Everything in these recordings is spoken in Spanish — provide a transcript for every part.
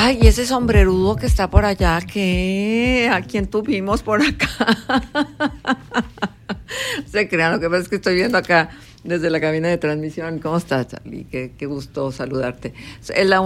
Ay, y ese sombrerudo que está por allá, ¿qué? ¿A quién tuvimos por acá? Se crean, lo que pasa es que estoy viendo acá desde la cabina de transmisión. ¿Cómo estás, Charlie? Qué gusto saludarte. Es la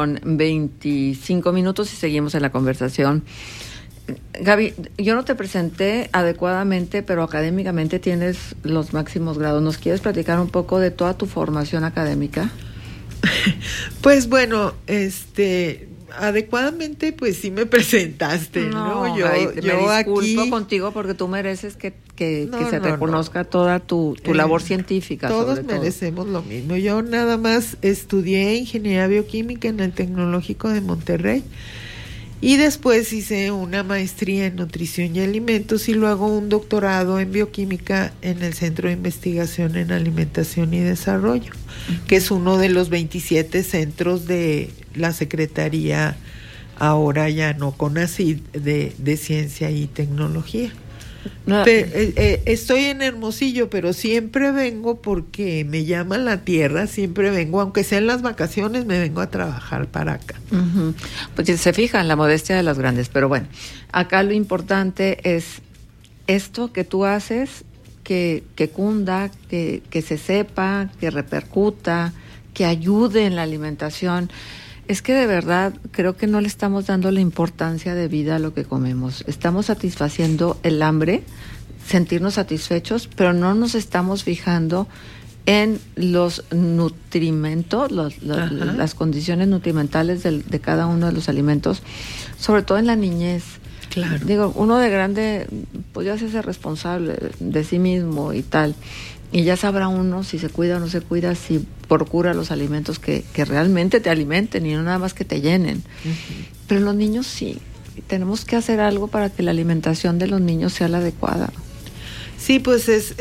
1:25 y seguimos en la conversación. Gaby, yo no te presenté adecuadamente, pero académicamente tienes los máximos grados. ¿Nos quieres platicar un poco de toda tu formación académica? Pues bueno, adecuadamente pues sí me presentaste, ¿no? Yo me disculpo aquí contigo porque tú mereces que se reconozca toda tu labor científica. Todos merecemos lo mismo. Yo nada más estudié ingeniería bioquímica en el Tecnológico de Monterrey y después hice una maestría en nutrición y alimentos y luego un doctorado en bioquímica en el Centro de Investigación en Alimentación y Desarrollo, que es uno de los 27 centros de la Secretaría, ahora ya no CONACYT, de Ciencia y Tecnología. Estoy en Hermosillo, pero siempre vengo porque me llama la tierra, siempre vengo, aunque sea en las vacaciones, me vengo a trabajar para acá. Uh-huh. Pues se fijan la modestia de los grandes, pero bueno, acá lo importante es esto que tú haces, que cunda, que se sepa, que repercuta, que ayude en la alimentación. Es que de verdad creo que no le estamos dando la importancia de vida a lo que comemos. Estamos satisfaciendo el hambre, sentirnos satisfechos, pero no nos estamos fijando en los nutrimentos, las condiciones nutrimentales de cada uno de los alimentos, sobre todo en la niñez. Claro. Digo, uno de grande pues ya se hace responsable de sí mismo y tal. Y ya sabrá uno si se cuida o no se cuida, si procura los alimentos que realmente te alimenten y no nada más que te llenen. Uh-huh. Pero los niños sí, tenemos que hacer algo para que la alimentación de los niños sea la adecuada. Sí, pues es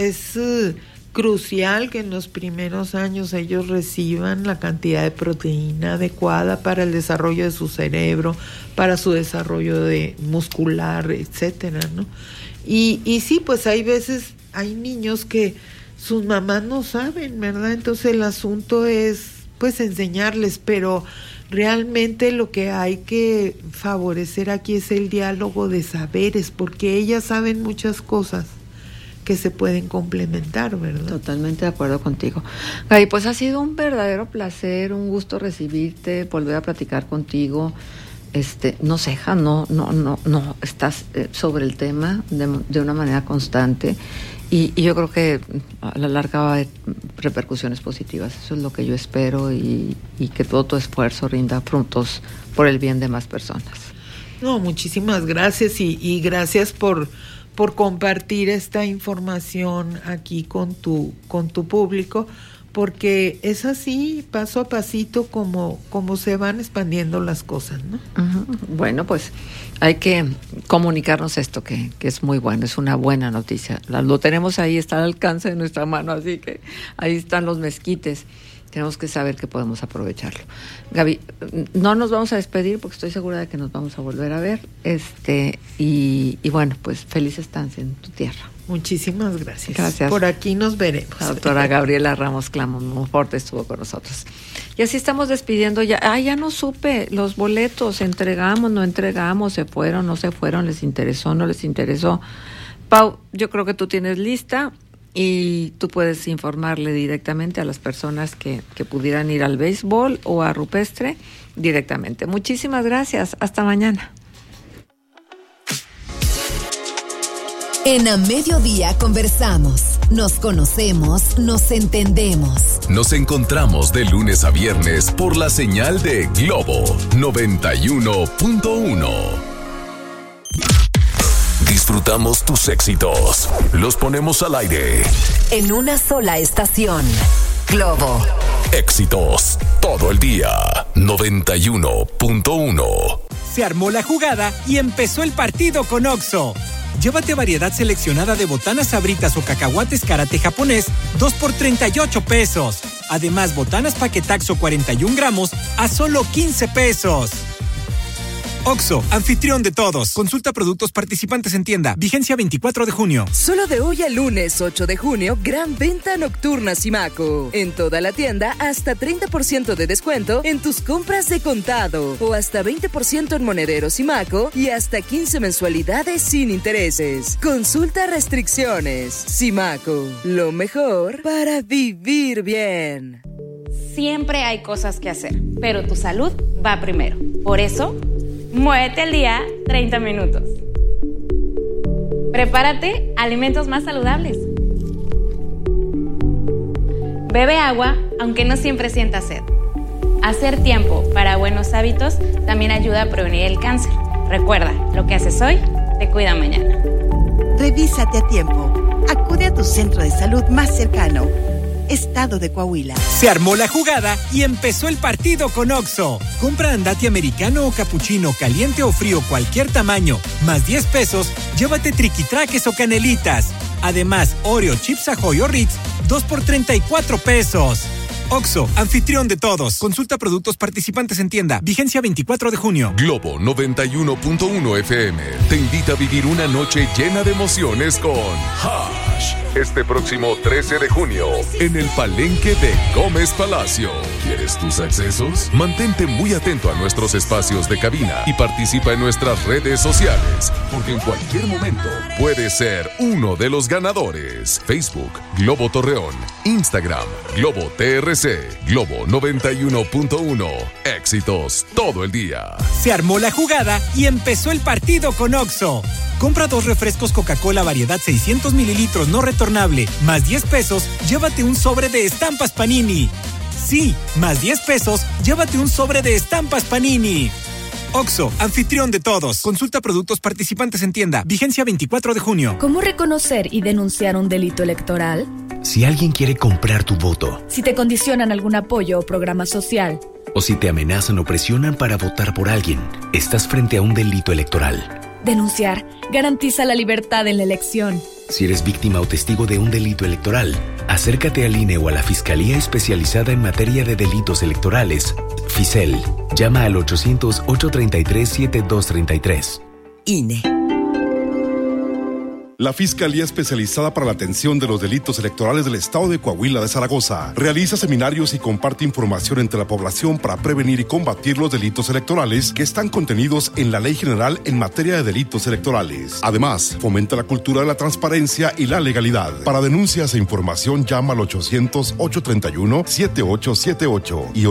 crucial que en los primeros años ellos reciban la cantidad de proteína adecuada para el desarrollo de su cerebro, para su desarrollo muscular, etcétera, ¿no? Y sí, pues hay niños que sus mamás no saben, ¿verdad? Entonces el asunto es pues enseñarles, pero realmente lo que hay que favorecer aquí es el diálogo de saberes, porque ellas saben muchas cosas que se pueden complementar, ¿verdad? Totalmente de acuerdo contigo. Gaby, pues ha sido un verdadero placer, un gusto recibirte, volver a platicar contigo. No cejas, no estás sobre el tema de una manera constante. Y yo creo que a la larga va a haber repercusiones positivas. Eso es lo que yo espero y que todo tu esfuerzo rinda frutos por el bien de más personas. No, muchísimas gracias y gracias por compartir esta información aquí con tu público, porque es así, paso a pasito, como se van expandiendo las cosas, ¿no? Uh-huh. Bueno, pues hay que comunicarnos esto, que es muy bueno, es una buena noticia. Lo tenemos ahí, está al alcance de nuestra mano, así que ahí están los mezquites. Tenemos que saber que podemos aprovecharlo. Gaby, no nos vamos a despedir porque estoy segura de que nos vamos a volver a ver. Y bueno, pues feliz estancia en tu tierra. Muchísimas gracias. Gracias. Por aquí nos veremos. La doctora Gabriela Ramos Clamo-Monfort estuvo con nosotros. Y así estamos despidiendo ya. Ya no supe los boletos, entregamos, no entregamos, se fueron, no se fueron, les interesó, no les interesó. Pau, yo creo que tú tienes lista y tú puedes informarle directamente a las personas que pudieran ir al béisbol o a Rupestre directamente. Muchísimas gracias. Hasta mañana. En A Mediodía conversamos, nos conocemos, nos entendemos. Nos encontramos de lunes a viernes por la señal de Globo 91.1. Disfrutamos tus éxitos, los ponemos al aire. En una sola estación, Globo. Éxitos todo el día 91.1. Se armó la jugada y empezó el partido con Oxxo. Llévate variedad seleccionada de botanas sabritas o cacahuates karate japonés, 2 por 38 pesos. Además, botanas paquetaxo 41 gramos a solo 15 pesos. OXXO, anfitrión de todos. Consulta productos participantes en tienda. Vigencia 24 de junio. Solo de hoy al lunes 8 de junio, gran venta nocturna Simaco. En toda la tienda, hasta 30% de descuento en tus compras de contado. O hasta 20% en monedero Simaco y hasta 15 mensualidades sin intereses. Consulta restricciones. Simaco, lo mejor para vivir bien. Siempre hay cosas que hacer, pero tu salud va primero. Por eso, muévete al día 30 minutos. Prepárate alimentos más saludables. Bebe agua, aunque no siempre sientas sed. Hacer tiempo para buenos hábitos también ayuda a prevenir el cáncer. Recuerda, lo que haces hoy te cuida mañana. Revísate a tiempo. Acude a tu centro de salud más cercano. Estado de Coahuila. Se armó la jugada y empezó el partido con OXXO. Compra andati americano o capuchino, caliente o frío, cualquier tamaño, más 10 pesos, llévate triquitraques o canelitas. Además, Oreo, Chips Ahoy o Ritz, 2 por 34 pesos. OXXO, anfitrión de todos. Consulta productos participantes en tienda. Vigencia 24 de junio. Globo 91.1 FM te invita a vivir una noche llena de emociones con Hash. Este próximo 13 de junio, en el Palenque de Gómez Palacio. ¿Quieres tus accesos? Mantente muy atento a nuestros espacios de cabina y participa en nuestras redes sociales, porque en cualquier momento puedes ser uno de los ganadores. Facebook, Globo Torreón. Instagram, Globo TRC. Globo 91.1. Éxitos todo el día. Se armó la jugada y empezó el partido con OXXO. Compra 2 refrescos Coca-Cola variedad 600 mililitros no retornable, más 10 pesos, llévate un sobre de estampas Panini. Sí, más 10 pesos, llévate un sobre de estampas Panini. OXXO, anfitrión de todos. Consulta productos participantes en tienda. Vigencia 24 de junio. ¿Cómo reconocer y denunciar un delito electoral? Si alguien quiere comprar tu voto. Si te condicionan algún apoyo o programa social. O si te amenazan o presionan para votar por alguien, estás frente a un delito electoral. Denunciar garantiza la libertad en la elección. Si eres víctima o testigo de un delito electoral, acércate al INE o a la Fiscalía Especializada en Materia de Delitos Electorales, FICEL. Llama al 800-833-7233. INE. La Fiscalía Especializada para la Atención de los Delitos Electorales del Estado de Coahuila de Zaragoza realiza seminarios y comparte información entre la población para prevenir y combatir los delitos electorales que están contenidos en la Ley General en materia de delitos electorales. Además, fomenta la cultura de la transparencia y la legalidad. Para denuncias e información, llama al 800-831-7878 y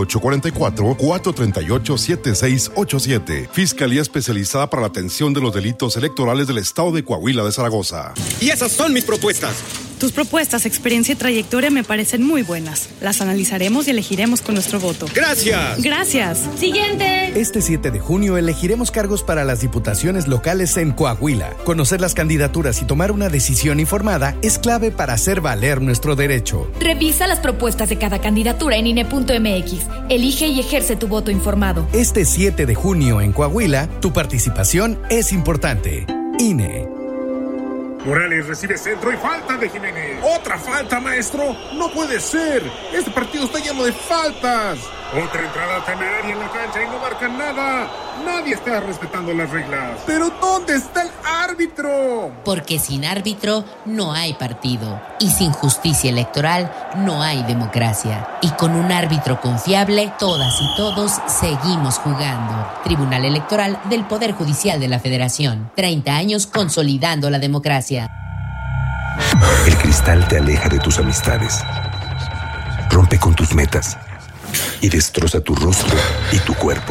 844-438-7687. Fiscalía Especializada para la Atención de los Delitos Electorales del Estado de Coahuila de Zaragoza. Y esas son mis propuestas. Tus propuestas, experiencia y trayectoria me parecen muy buenas. Las analizaremos y elegiremos con nuestro voto. ¡Gracias! ¡Gracias! ¡Siguiente! Este 7 de junio elegiremos cargos para las diputaciones locales en Coahuila. Conocer las candidaturas y tomar una decisión informada es clave para hacer valer nuestro derecho. Revisa las propuestas de cada candidatura en INE.mx. Elige y ejerce tu voto informado. Este 7 de junio en Coahuila, tu participación es importante. INE. Morales recibe centro y falta de Jiménez. ¡Otra falta, maestro! ¡No puede ser! ¡Este partido está lleno de faltas! Otra entrada temeraria en la cancha y no marcan nada. Nadie está respetando las reglas. ¿Pero dónde está el árbitro? Porque sin árbitro no hay partido. Y sin justicia electoral no hay democracia. Y con un árbitro confiable, todas y todos seguimos jugando. Tribunal Electoral del Poder Judicial de la Federación. 30 años consolidando la democracia. El cristal te aleja de tus amistades. Rompe con tus metas. Y destroza tu rostro y tu cuerpo.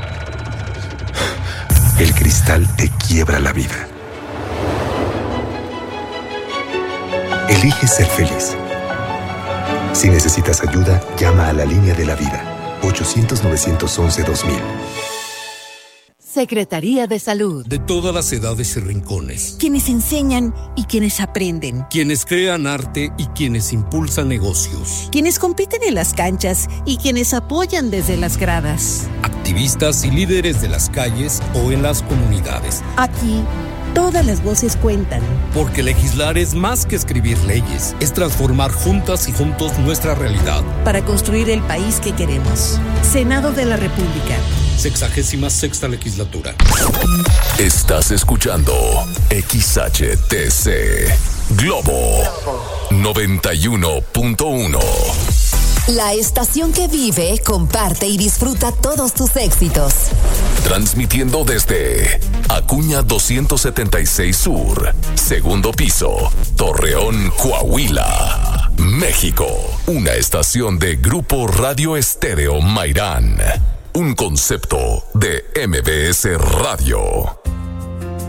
El cristal te quiebra la vida. Elige ser feliz. Si necesitas ayuda, llama a la línea de la vida. 800-911-2000. Secretaría de Salud. De todas las edades y rincones. Quienes enseñan y quienes aprenden. Quienes crean arte y quienes impulsan negocios. Quienes compiten en las canchas y quienes apoyan desde las gradas. Activistas y líderes de las calles o en las comunidades. Aquí, todas las voces cuentan. Porque legislar es más que escribir leyes. Es transformar juntas y juntos nuestra realidad. Para construir el país que queremos. Senado de la República. 66ª legislatura. Estás escuchando XHTC Globo 91.1. La estación que vive, comparte y disfruta todos tus éxitos. Transmitiendo desde Acuña 276 Sur, segundo piso, Torreón, Coahuila, México. Una estación de Grupo Radio Estéreo Mairán. Un concepto de MBS Radio.